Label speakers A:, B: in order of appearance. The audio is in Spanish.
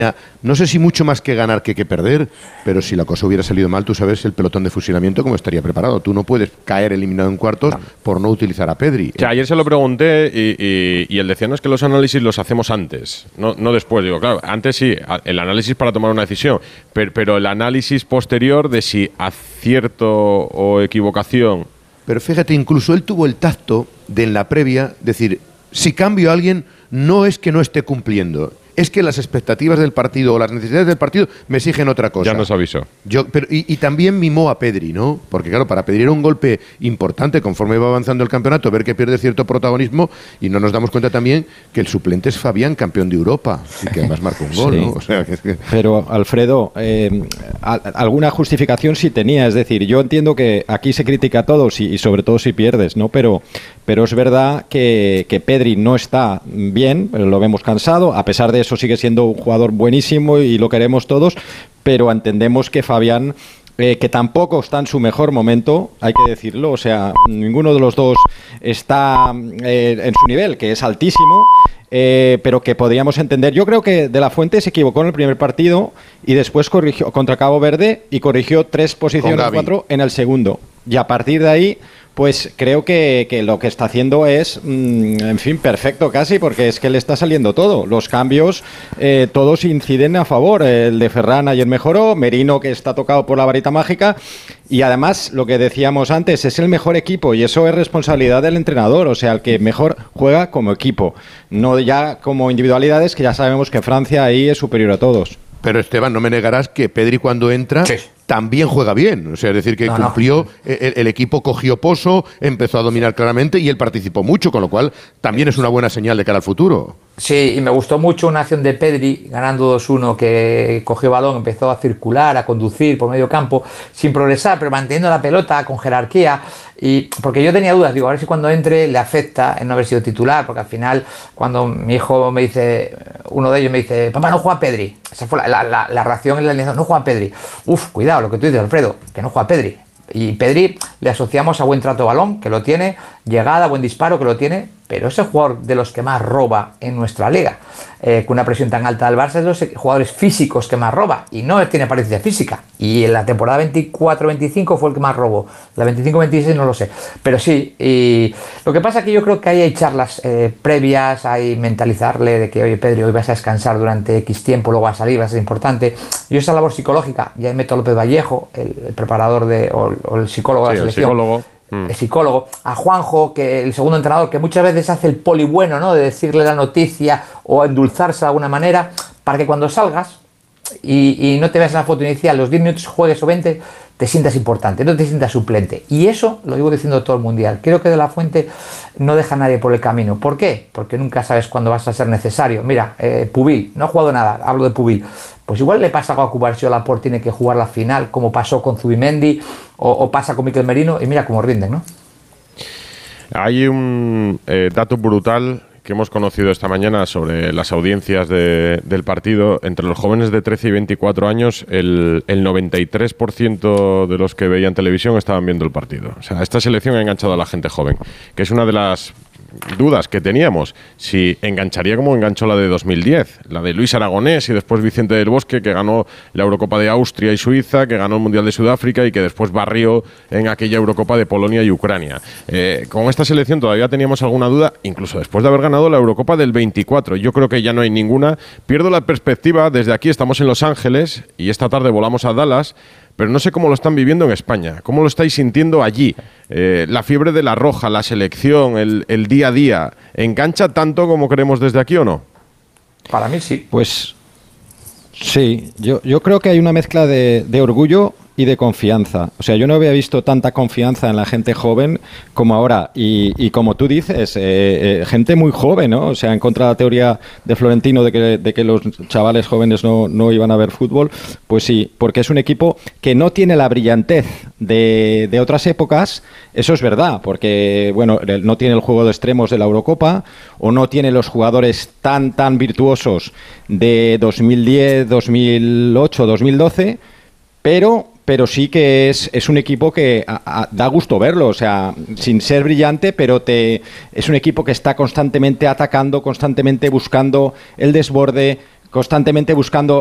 A: no sé si mucho más que ganar que perder, pero si la cosa hubiera salido mal, tú sabes el pelotón de fusilamiento cómo estaría preparado. Tú no puedes caer eliminado en cuartos por no utilizar a Pedri.
B: Que ayer se lo pregunté y él decía, no, es que los análisis los hacemos antes, no después. Digo, claro, antes sí, el análisis para tomar una decisión, pero el análisis posterior de si acierto o equivocación.
A: Pero fíjate, incluso él tuvo el tacto de en la previa decir, si cambio a alguien, no es que no esté cumpliendo, es que las expectativas del partido o las necesidades del partido me exigen otra cosa.
B: Ya nos avisó.
A: Y también mimó a Pedri, ¿no? Porque claro, para Pedri era un golpe importante conforme va avanzando el campeonato, ver que pierde cierto protagonismo, y no nos damos cuenta también que el suplente es Fabián, campeón de Europa, y que además marca un gol,
C: sí.
A: ¿no? O sea, que...
C: Pero, Alfredo, alguna justificación sí tenía, es decir, yo entiendo que aquí se critica a todos y sobre todo si pierdes, ¿no? Pero es verdad que Pedri no está bien, lo vemos cansado, a pesar de eso sigue siendo un jugador buenísimo y lo queremos todos, pero entendemos que Fabián, que tampoco está en su mejor momento, hay que decirlo, o sea, ninguno de los dos está en su nivel, que es altísimo, pero que podríamos entender. Yo creo que De La Fuente se equivocó en el primer partido y después corrigió contra Cabo Verde y corrigió 3 posiciones, 4 en el segundo. Y a partir de ahí, pues creo que lo que está haciendo es, en fin, perfecto casi, porque es que le está saliendo todo. Los cambios, todos inciden a favor. El de Ferran ayer mejoró, Merino, que está tocado por la varita mágica, y además, lo que decíamos antes, es el mejor equipo, y eso es responsabilidad del entrenador, o sea, el que mejor juega como equipo, no ya como individualidades, que ya sabemos que Francia ahí es superior a todos.
A: Pero Esteban, no me negarás que Pedri cuando entra también juega bien. O sea, es decir, que cumplió, el equipo cogió pozo, empezó a dominar claramente y él participó mucho, con lo cual también es una buena señal de cara al futuro.
D: Sí, y me gustó mucho una acción de Pedri, ganando 2-1, que cogió balón, empezó a circular, a conducir por medio campo, sin progresar, pero manteniendo la pelota con jerarquía. Y porque yo tenía dudas, digo, a ver si cuando entre le afecta en no haber sido titular, porque al final, cuando mi hijo me dice, uno de ellos me dice, papá, no juega Pedri. Esa fue la reacción en la alineación, no juega Pedri. Uf, cuidado, lo que tú dices, Alfredo, que no juega Pedri. Y Pedri le asociamos a buen trato de balón, que lo tiene, llegada, buen disparo, que lo tiene, pero es el jugador de los que más roba en nuestra liga. Con una presión tan alta del Barça, es de los jugadores físicos que más roba, y no tiene apariencia física. Y en la temporada 24-25 fue el que más robó. La 25-26 no lo sé. Pero sí, y lo que pasa es que yo creo que ahí hay charlas previas, hay mentalizarle de que, oye, Pedri, hoy vas a descansar durante X tiempo, luego vas a salir, va a ser importante. Y esa labor psicológica, ya meto a López Vallejo, el preparador o el psicólogo de la selección. El psicólogo, a Juanjo, que el segundo entrenador, que muchas veces hace el poli bueno, ¿no? De decirle la noticia o endulzarse de alguna manera, para que cuando salgas y no te veas en la foto inicial, los 10 minutos juegues o 20, te sientas importante, no te sientas suplente. Y eso lo digo diciendo todo el mundial. Creo que De La Fuente no deja a nadie por el camino. ¿Por qué? Porque nunca sabes cuándo vas a ser necesario. Mira, Pubil, no ha jugado nada, hablo de Pubil. Pues igual le pasa algo a Cubarsio, Laporte tiene que jugar la final, como pasó con Zubimendi, o pasa con Mikel Merino, y mira cómo rinden, ¿no?
B: Hay un dato brutal que hemos conocido esta mañana sobre las audiencias del partido. Entre los jóvenes de 13 y 24 años, el 93% de los que veían televisión estaban viendo el partido. O sea, esta selección ha enganchado a la gente joven, que es una de las dudas que teníamos, si engancharía como enganchó la de 2010, la de Luis Aragonés y después Vicente del Bosque, que ganó la Eurocopa de Austria y Suiza, que ganó el Mundial de Sudáfrica y que después barrió en aquella Eurocopa de Polonia y Ucrania. Con esta selección todavía teníamos alguna duda, incluso después de haber ganado la Eurocopa del 24. Yo creo que ya no hay ninguna. Pierdo la perspectiva, desde aquí estamos en Los Ángeles y esta tarde volamos a Dallas, pero no sé cómo lo están viviendo en España. ¿Cómo lo estáis sintiendo allí? La fiebre de la roja, la selección, el día a día, ¿engancha tanto como creemos desde aquí o no?
D: Para mí sí.
C: Pues sí, yo creo que hay una mezcla de orgullo y de confianza. O sea, yo no había visto tanta confianza en la gente joven como ahora. Y como tú dices, gente muy joven, ¿no? O sea, en contra de la teoría de Florentino de que los chavales jóvenes no iban a ver fútbol, pues sí, porque es un equipo que no tiene la brillantez de otras épocas. Eso es verdad, porque, bueno, no tiene el juego de extremos de la Eurocopa, o no tiene los jugadores tan virtuosos de 2010, 2008, 2012, pero sí que es un equipo que da gusto verlo, o sea, sin ser brillante, pero es un equipo que está constantemente atacando, constantemente buscando el desborde, constantemente buscando